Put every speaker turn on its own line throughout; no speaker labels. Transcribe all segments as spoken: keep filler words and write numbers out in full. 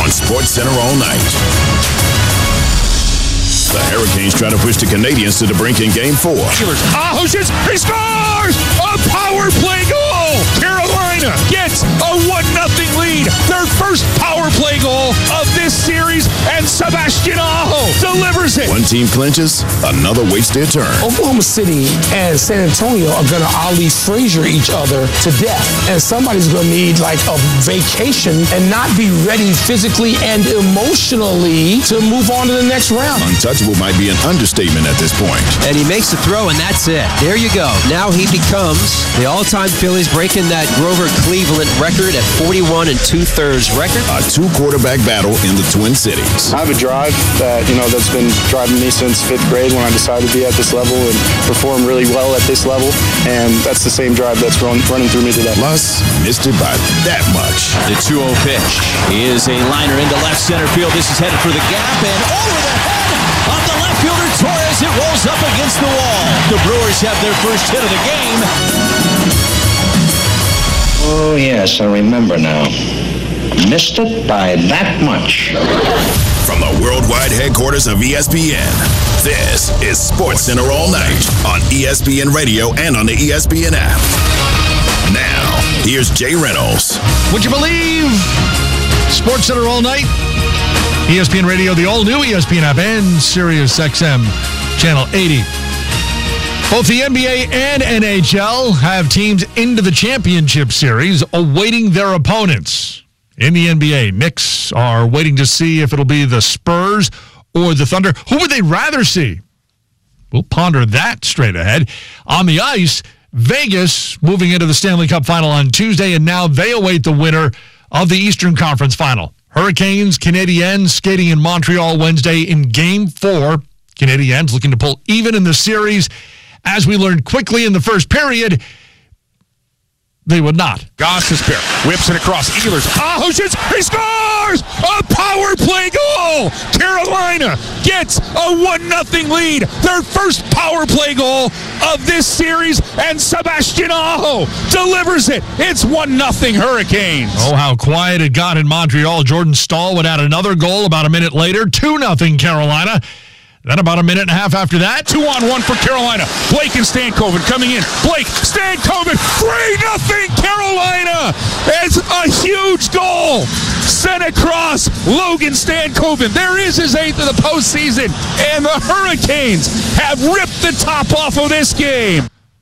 on SportsCenter all night. The Hurricanes try to push the Canadiens to the brink in Game Four.
Aho shoots, he scores! A power play goal! Carolina gets a one nothing lead. Their first power play goal of this series, and Sebastian Aho delivers it.
One team clinches, another waits their turn.
Oklahoma City and San Antonio are going to Ali Frazier each other to death. And somebody's going to need like a vacation and not be ready physically and emotionally to move on to the next round.
Untouchable might be an understatement at this point.
And he makes the throw, and that's it. There you go. Now he becomes the all-time Phillies, breaking that Grover Cleveland record at forty-one and two-thirds record.
A two-quarterback battle in the Twin Cities.
I have a drive that, you know, that's been driving me since fifth grade when I decided to be at this level and perform really well at this level, and that's the same drive that's run, running through me today.
Plus, missed it by that much.
The two oh pitch is a liner into left center field. This is headed for the gap, and over the head of the left fielder Torres, it rolls up against the wall. The Brewers have their first hit of the game.
Oh, yes, I remember now. Missed it by that much.
From the worldwide headquarters of E S P N, this is SportsCenter all night on E S P N Radio and on the E S P N app. Now, here's Jay Reynolds.
Would you believe SportsCenter all night? E S P N Radio, the all-new E S P N app, and Sirius X M Channel eighty. Both the N B A and N H L have teams into the championship series awaiting their opponents. In the N B A, Knicks are waiting to see if it'll be the Spurs or the Thunder. Who would they rather see? We'll ponder that straight ahead. On the ice, Vegas moving into the Stanley Cup Final on Tuesday, and now they await the winner of the Eastern Conference Final. Hurricanes, Canadiens skating in Montreal Wednesday in Game four. Canadiens looking to pull even in the series. As we learned quickly in the first period, they would not.
Gostisbehere whips it across. Ehlers. Aho shoots. He scores! A power play goal! Carolina gets a one nothing lead. Their first power play goal of this series, and Sebastian Aho delivers it. It's one nothing Hurricanes.
Oh, how quiet it got in Montreal. Jordan Staal would add another goal about a minute later. two nothing Carolina. Then about a minute and a half after that,
two on one for Carolina. Blake and Stankoven coming in. Blake, Stankoven, three nothing Carolina. It's a huge goal sent across Logan Stankoven. There is his eighth of the postseason, and the Hurricanes have ripped the top off of this game.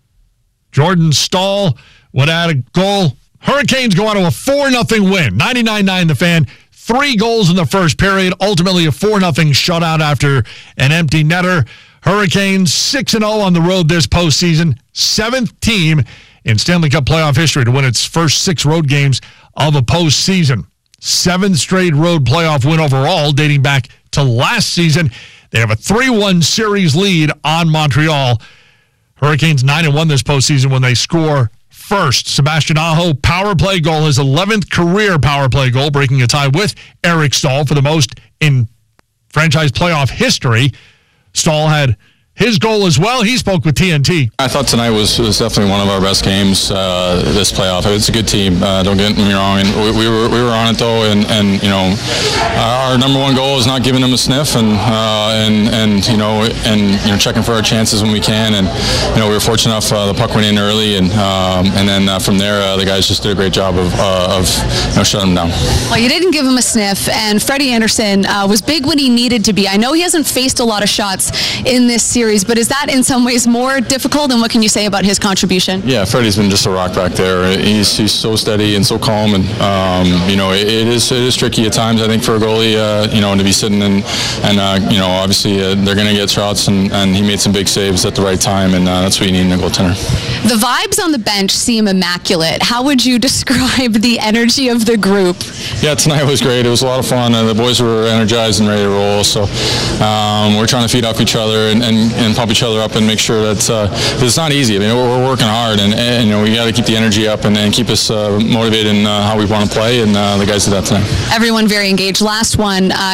Jordan Staal would add a goal. Hurricanes go on to a four nothing win. ninety-nine nine the Fan. Three goals in the first period, ultimately a four nothing shutout after an empty netter. Hurricanes six and oh on the road this postseason. Seventh team in Stanley Cup playoff history to win its first six road games of a postseason. Seventh straight road playoff win overall, dating back to last season. They have a three one series lead on Montreal. Hurricanes nine and one this postseason when they score first. Sebastian Aho, power play goal, his eleventh career power play goal, breaking a tie with Eric Staal for the most in franchise playoff history. Staal had his goal as well. He spoke with T N T.
I thought tonight was, was definitely one of our best games uh, this playoff. It's a good team. Uh, don't get me wrong. And we, we were we were on it though. And, and you know, our number one goal is not giving them a sniff, and uh, and and you know and you know checking for our chances when we can. And you know we were fortunate enough uh, the puck went in early, and um, and then uh, from there uh, the guys just did a great job of uh, of you know shutting them down.
Well, you didn't give him a sniff, and Freddie Anderson uh, was big when he needed to be. I know he hasn't faced a lot of shots in this series, but is that in some ways more difficult? And what can you say about his contribution?
Yeah, Freddie's been just a rock back there. He's he's so steady and so calm, and um, you know it, it is it is tricky at times. I think for a goalie, uh, you know, to be sitting and and uh, you know obviously uh, they're going to get shots, and, and he made some big saves at the right time, and uh, that's what you need in a goaltender.
The vibes on the bench seem immaculate. How would you describe the energy of the group?
Yeah, tonight was great. It was a lot of fun. Uh, the boys were energized and ready to roll. So um, we're trying to feed off each other and, and, and pump each other up and make sure that uh, it's not easy. I mean, we're, we're working hard, and, and you know we got to keep the energy up and, and keep us uh, motivated in uh, how we want to play. And uh, the guys did that tonight.
Everyone very engaged. Last one. Uh,